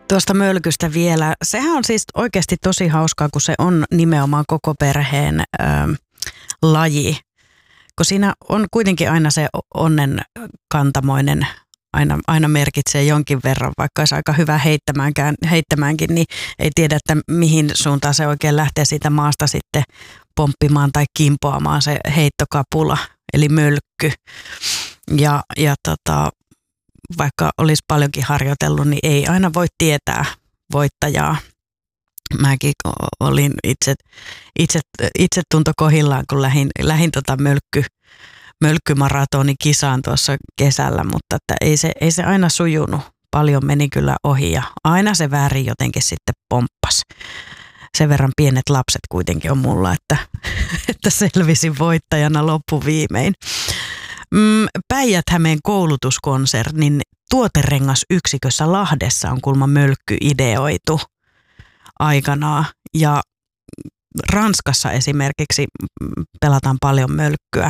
Tuosta mölkystä vielä. Sehän on siis oikeasti tosi hauskaa, kun se on nimenomaan koko perheen laji. Kun siinä on kuitenkin aina se onnen kantamoinen, aina merkitsee jonkin verran, vaikka olisi aika hyvä heittämäänkin, niin ei tiedä, että mihin suuntaan se oikein lähtee siitä maasta sitten pomppimaan tai kimpoamaan se heittokapula, eli mölkky. Ja vaikka olisi paljonkin harjoitellut, niin ei aina voi tietää voittajaa. Mäkin olin itse tunto kohillaan, kun lähdin mölkkymaratonin kisaan tuossa kesällä, mutta että ei se aina sujunut. Paljon meni kyllä ohi ja aina se väärin jotenkin sitten pomppasi. Sen verran pienet lapset kuitenkin on mulla, että selvisin voittajana loppuviimein. Päijät-Hämeen koulutuskonsernin tuoterengasuksikössä Lahdessa on kuulemma mölkky ideoitu aikanaan. Ja Ranskassa esimerkiksi pelataan paljon mölkkyä.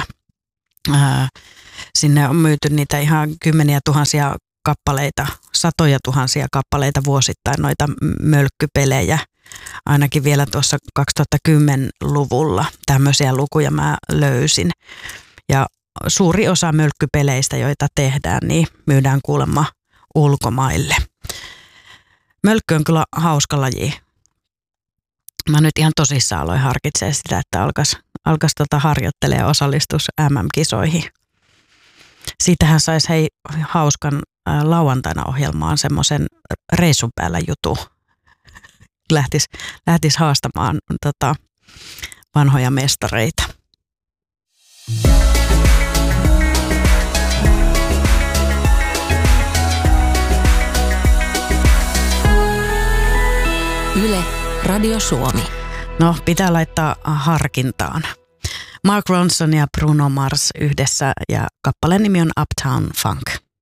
Sinne on myyty niitä ihan kymmeniä tuhansia kappaleita, satoja tuhansia kappaleita vuosittain noita mölkkypelejä. Ainakin vielä tuossa 2010-luvulla tämmöisiä lukuja mä löysin. Ja suuri osa mölkkypeleistä, joita tehdään, niin myydään kuulemma ulkomaille. Mölkky on kyllä hauska laji. Mä nyt ihan tosissaan aloin harkitsemaan sitä, että alkaisi harjoittelemaan ja osallistuisi MM-kisoihin. Siitähän saisi hauskan lauantaina ohjelmaan semmoisen reissun päällä jutu. Lähtisi haastamaan vanhoja mestareita. Yle, Radio Suomi. No, pitää laittaa harkintaan. Mark Ronson ja Bruno Mars yhdessä ja kappaleen nimi on Uptown Funk.